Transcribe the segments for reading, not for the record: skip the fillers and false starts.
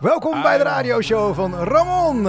Welkom bij de radioshow van Ramon.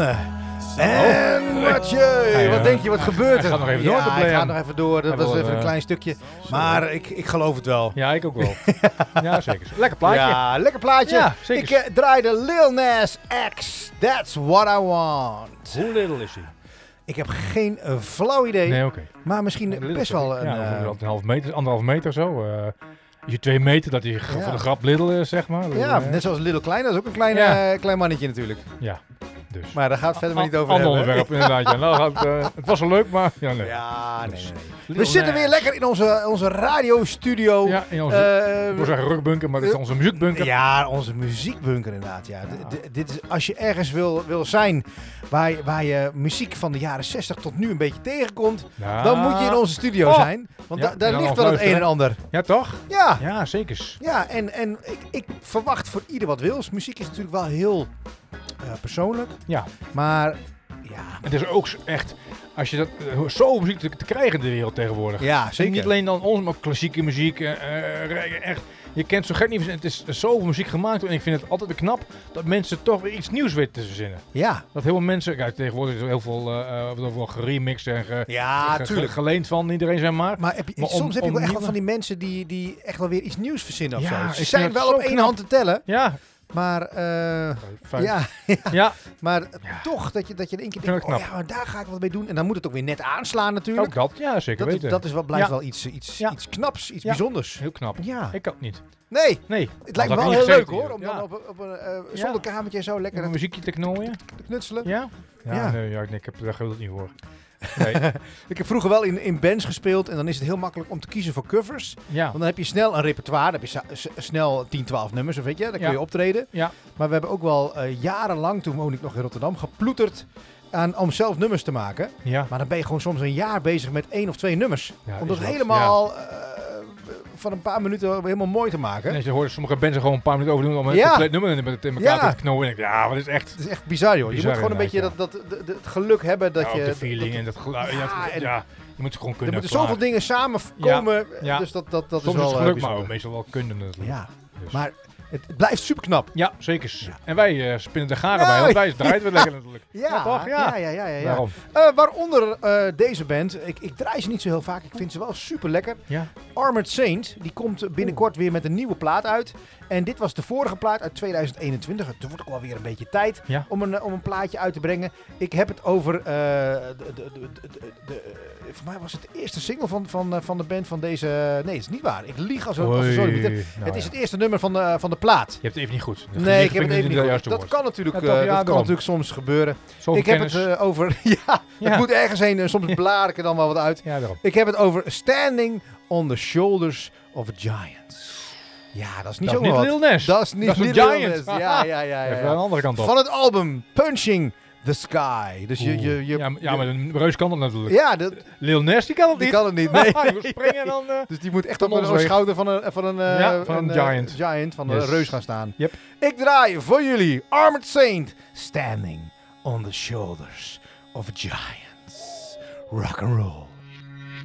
En Mathieu, wat denk je, wat gebeurt er? Hij gaat nog even door. Hij gaat nog even door, dat was even een klein stukje. Maar ik geloof het wel. Ja, ik ook wel. Ja, zeker. Lekker plaatje. Ja, lekker plaatje. Ja, zeker. Ik draaide Lil Nas X, That's What I Want. Hoe little is hij? Ik heb geen flauw idee, Nee, oké. maar misschien best wel een... Ja, anderhalf meter zo. Is je 2 meter dat hij voor de grap little is, zeg maar. Ja, net zoals Little Klein, dat is ook een klein mannetje natuurlijk. Ja, dus. Maar daar gaat het verder maar niet over Ander hebben. onderwerp, inderdaad. Ja. Nou, het was wel leuk, maar ja, nee. Ja, nee. Little We zitten Nas. weer lekker in onze radiostudio. Ja, in onze, ik wil zeggen rukbunker, maar dit is onze muziekbunker. Ja, onze muziekbunker inderdaad. Ja. Dit is, als je ergens wil zijn waar je muziek van de jaren 60 tot nu een beetje tegenkomt, Ja. dan moet je in onze studio zijn. Want Ja, daar en dan ligt ons wel het luisteren. een en ander. Ja, toch? Ja, Ja, zeker. ja en ik verwacht voor ieder wat wils. Muziek is natuurlijk wel heel persoonlijk. Ja. Maar ja, Het is ook echt, als je dat, zo muziek te krijgen in de wereld tegenwoordig. ja En zeker. niet alleen dan ons, maar ook klassieke muziek. Echt, je kent zo gek niet. Het is zoveel muziek gemaakt. En ik vind het altijd knap dat mensen toch weer iets nieuws weten te verzinnen. Ja, Dat heel veel mensen, kijk, tegenwoordig is er heel veel geremixed en tuurlijk. geleend van iedereen, zeg maar. Maar soms heb je wel echt nieuwe- wat van die mensen die echt wel weer iets nieuws verzinnen of Ja, zo. ik Ze vind zijn het wel zo op één knap. hand te tellen, Ja, maar fijn. ja, Ja, maar Ja. toch dat je in één keer Vind denkt, ik knap. oh ja, maar daar ga ik wat mee doen. En dan moet het ook weer net aanslaan natuurlijk. ook dat. Ja, zeker weten. Dat is wel, blijft Ja. wel iets Ja. knaps, iets Ja. bijzonders. Heel knap. Ja. Ik ook niet. Nee, Nee. het lijkt me Had wel ik heel niet leuk gezeten hoor, om hier. dan op een zolderkamertje zo lekker Om een muziekje te knooien. te knutselen. Ja? Ja. Ja, nee, ja, ik heb daar geloof niet voor. Nee. Ik heb vroeger wel in bands gespeeld en dan is het heel makkelijk om te kiezen voor covers. Ja. Want dan heb je snel een repertoire, dan heb je snel 10, 12 nummers, of weet je, dan kun Ja. je optreden. Ja. Maar we hebben ook wel jarenlang, toen woonde ik nog in Rotterdam, geploeterd om zelf nummers te maken. Ja. Maar dan ben je gewoon soms een jaar bezig met 1 of 2 nummers. Ja, om dat is wat, helemaal van een paar minuten helemaal mooi te maken. En je hoort sommige bands er gewoon een paar minuten over doen om een Ja. compleet nummer in elkaar Ja. te knopen. En ik denk, ja, wat is echt... Het is echt bizar, joh. Je Bizar moet gewoon een beetje inderdaad, het geluk hebben dat Ja, je... ook de feeling en dat geluid. Ja, Ja, en- ja, je moet het gewoon Er kunnen. moeten zoveel dingen samenkomen. Ja. Dus dat is Soms wel is het geluk, maar bijzonder. ook meestal wel kunnen natuurlijk. Ja, Dus. maar het blijft super knap. Ja, zeker. Ja. En wij spinnen de garen Ja. bij, want wij draaien het lekker natuurlijk. Ja, toch? Ja. ja. Daarom. Waaronder deze band, ik draai ze niet zo heel vaak, ik vind ze wel super lekker. Ja. Armored Saint, die komt binnenkort weer met een nieuwe plaat uit. En dit was de vorige plaat uit 2021. Het wordt ook wel weer een beetje tijd Ja. om een plaatje uit te brengen. Ik heb het over, voor mij was het de eerste single van de band van deze... Nee, het is niet waar. Ik lieg als een sorry. Nou, Het is ja. het eerste nummer van de plaat. Je hebt het even niet goed. Nee, ik heb het even niet de goed. juiste Dat woord. kan natuurlijk, Ja, toch? Ja, dat kan daarom. natuurlijk soms gebeuren. Zoveel Ik heb kennis. het over... Ja, Ja. het moet ergens heen. Soms blader ik er dan wel wat uit. Ja, daarom. Ik heb het over Standing on the Shoulders of a Giant. Ja, dat is niet Dat zo is niet wat. Lil Nas. Dat is niet Dat is een Lil Giant. Nas. Ja. Even aan de andere kant op. Van het album Punching the Sky. Dus je ja, maar een reus kan dat natuurlijk. ja, Lil Nas, die kan het die niet. kan het niet. Nee. Je moet springen en dan... Dus die moet echt Van op ons een weg. schouder van een Giant. van een Yes. reus gaan staan. Yep. Ik draai voor jullie Armored Saint, Standing on the Shoulders of a Giant. Rock and roll.